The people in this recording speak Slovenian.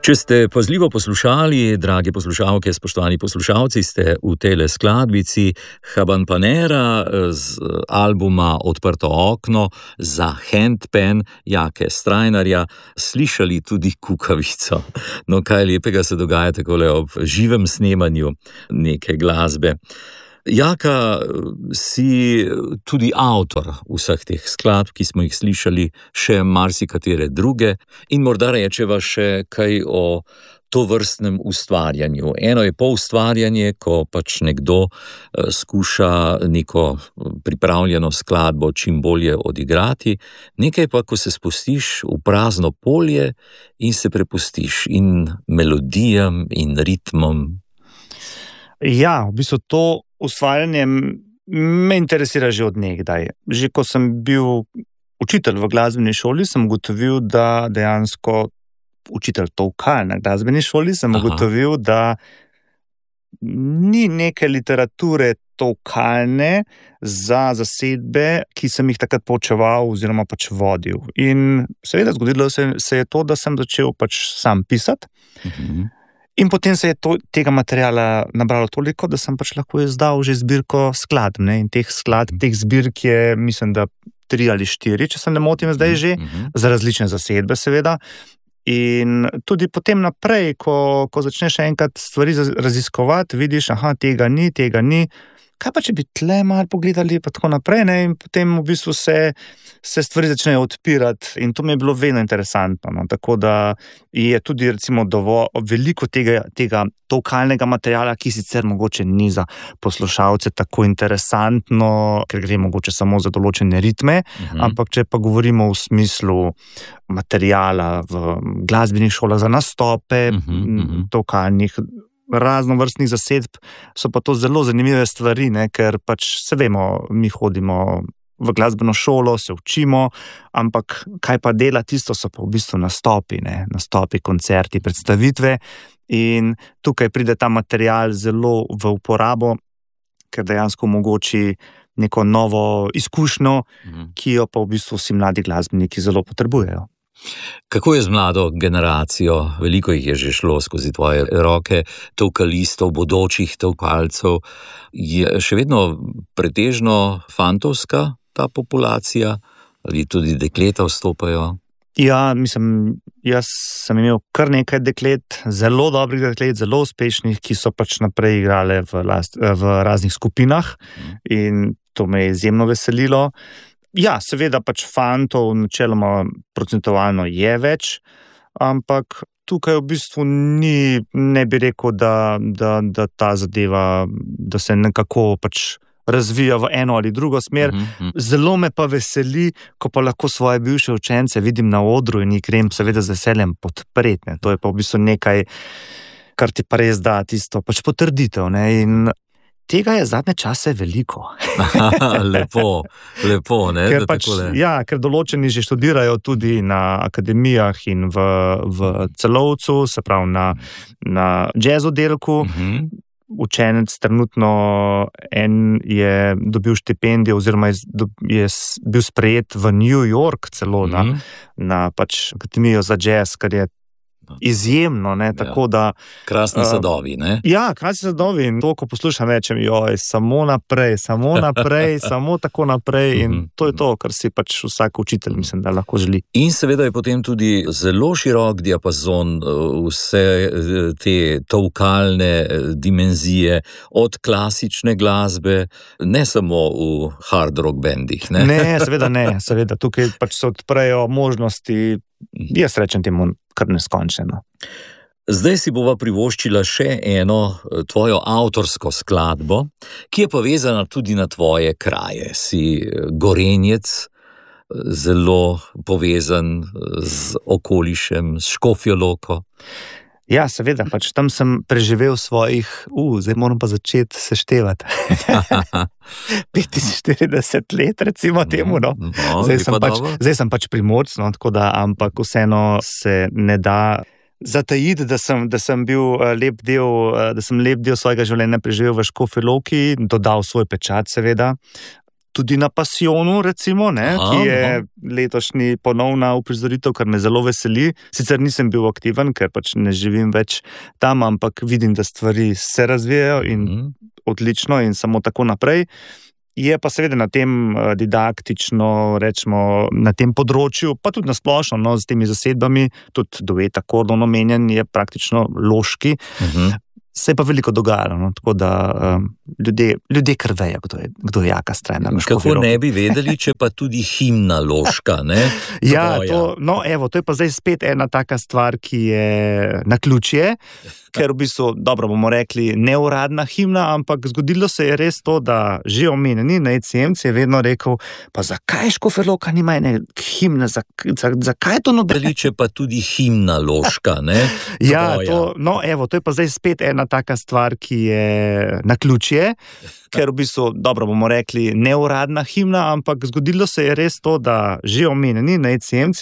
Če ste pazljivo poslušali, drage poslušalke, spoštovani poslušalci, ste v tejle skladbici Habanpanera z albuma Odprto okno za handpan Jake Strajnarja slišali tudi kukavico. No, kaj lepega se dogaja takole ob živem snemanju neke glasbe. Jaka, si tudi avtor vseh teh skladb, ki smo jih slišali, še marsikatere druge, in morda rečeva še kaj o tovrstnem ustvarjanju. Eno je poustvarjanje, ko pač nekdo skuša neko pripravljeno skladbo čim bolje odigrati, nekaj pa, ko se spustiš v prazno polje in se prepustiš in melodijam in ritmom. Ja, v bistvu to ustvarjanje me interesira že od nekdaj. Že ko sem bil učitelj v glasbeni šoli, sem ugotovil, da dejansko učitelj tolkal na glasbeni šoli, sem ugotovil, da ni neke literature tolkalne za zasedbe, ki sem jih takrat poučeval oziroma pač vodil. In seveda zgodilo se je to, da sem začel pač sam pisati. In potem se je tega materiala nabralo toliko, da sem pač lahko izdal že zbirko skladb. In teh zbirk je, mislim, da 3 ali 4, če se ne motim zdaj že, za različne zasedbe seveda. In tudi potem naprej, ko začneš enkrat stvari raziskovati, vidiš, tega ni. Kaj pa, če bi tle malo pogledali, pa tako naprej, ne? In potem v bistvu se stvari začnejo odpirati in to mi je bilo vedno interesantno. No? Tako da je tudi recimo veliko tega tolkalnega materiala, ki sicer mogoče ni za poslušalce tako interesantno, ker gre mogoče samo za določene ritme, ampak če pa govorimo v smislu materiala v glasbenih šolah za nastope, tolkalnih, raznovrstnih zasedb, so pa to zelo zanimive stvari, ne? Ker pač se vemo, mi hodimo v glasbeno šolo, se učimo, ampak kaj pa dela tisto, so pa v bistvu nastopi, ne? Nastopi, koncerti, predstavitve, in tukaj pride ta material zelo v uporabo, ker dejansko omogoči neko novo izkušnjo, ki jo pa v bistvu vsi mladi glasbeniki zelo potrebujejo. Kako je z mlado generacijo? Veliko jih je že šlo skozi tvoje roke, tolkalistov, bodočih tolkalcev. Je še vedno pretežno fantovska ta populacija? Ali tudi dekleta vstopajo? Ja, mislim, jaz sem imel kar nekaj deklet, zelo dobrih deklet, zelo uspešnih, ki so pač naprej igrale v raznih skupinah in to me je izjemno veselilo. Ja, seveda pač fantov načeloma procentualno je več, ampak tukaj v bistvu ne bi rekel, da ta zadeva, da se nekako pač razvija v eno ali drugo smer. Zelo me pa veseli, ko pa lahko svoje bivše učence vidim na odru in jih grem seveda z veseljem podpreti. To je pa v bistvu nekaj, kar ti pa res da tisto pač potrditev, ne, in tega je zadnje čase veliko. Lepo, ne? Ker pač, ker določeni že študirajo tudi na akademijah in v Celovcu, se pravi na jazz oddelku. Učenec trenutno je dobil štipendijo oziroma je bil sprejet v New York celo na pač akademijo za jazz, kar je izjemno, ne, tako da... Krasni sadovi, ne? Ja, krasni sadovi in to, ko poslušam, rečem, samo naprej, samo tako naprej in to je to, kar si pač vsak učitelj, mislim, da lahko želi. In seveda je potem tudi zelo širok diapazon vse te tolkalne dimenzije, od klasične glasbe, ne samo v hard rock bandih, ne? Ne, seveda, tukaj pač se odprejo možnosti, jaz rečem temu kar neskončeno. Zdaj si bova privoščila še eno tvojo avtorsko skladbo, ki je povezana tudi na tvoje kraje. Si Gorenjec, zelo povezan z okolišem, s Škofjo Loko. Ja, seveda, pač tam sem preživel svojih, zdaj moram pa začeti seštevati. 45 let, recimo temu, no. Zdaj sem pač Primorc, no, tako da, ampak vseeno se ne da zatajiti, da sem bil lep del svojega življenja preživel v Škofji Loki, dodal svoj pečat, seveda. tudi na Pasijonu, recimo, ki je letošnji ponovna uprizoritev, kar me zelo veseli. Sicer nisem bil aktiven, ker pač ne živim več tam, ampak vidim, da stvari se razvijajo in odlično in samo tako naprej. Je pa seveda na tem didaktično, rečemo, na tem področju, pa tudi nasplošno, z temi zasedbami, tudi duet akordov omenjen je praktično loški. Se je pa veliko dogajalo, tako da ljudje kar vejo, kdo je Jaka Strajnar. Kako ne bi vedeli, če pa tudi himna loška, ne? Ja, to je pa zdaj spet ena taka stvar, ki je naključje, ker v bistvu, dobro bomo rekli, neuradna himna, ampak zgodilo se je res to, da že omenjeni na ECMC je vedno rekel, pa zakaj Škofja Loka nima ene himne, zakaj to nobeni? Če pa tudi himna loška, ne? Ja, to je pa zdaj spet ena taka stvar, ki je naključje, ker v bistvu, dobro bomo rekli, neuradna himna, ampak zgodilo se je res to, da že omenjeni na ECMC